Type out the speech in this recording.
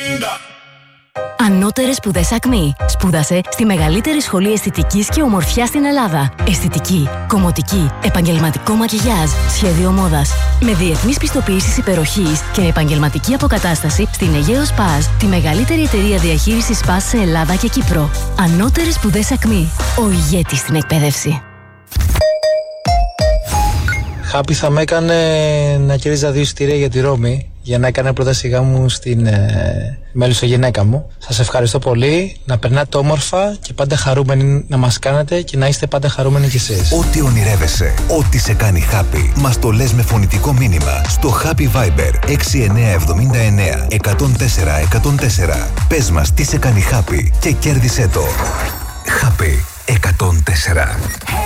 Ανώτερες σπουδές ΑΚΜΗ. Σπούδασε στη μεγαλύτερη σχολή αισθητικής και ομορφιάς στην Ελλάδα. Αισθητική, κομμωτική, επαγγελματικό μακιγιάζ, σχέδιο μόδας. Με διεθνείς πιστοποιήσεις υπεροχής και επαγγελματική αποκατάσταση στην Αιγαίο Σπάζ, τη μεγαλύτερη εταιρεία διαχείρισης σπάζ σε Ελλάδα και Κύπρο. Ανώτερες σπουδές ΑΚΜΗ. Ο ηγέτης στην εκπαίδευση. Χάπη θα με έκανε να κέρδιζα 2 εισιτήρια για τη Ρώμη για να έκανε πρόταση γάμου στην μέλουσα γυναίκα μου. Σας ευχαριστώ πολύ, να περνάτε όμορφα και πάντα χαρούμενοι να μας κάνετε και να είστε πάντα χαρούμενοι κι εσείς. Ό,τι ονειρεύεσαι, ό,τι σε κάνει happy, μας το λες με φωνητικό μήνυμα στο Happy Viber 6979 104 104. Πες μας τι σε κάνει happy και κέρδισέ το. Happy 104.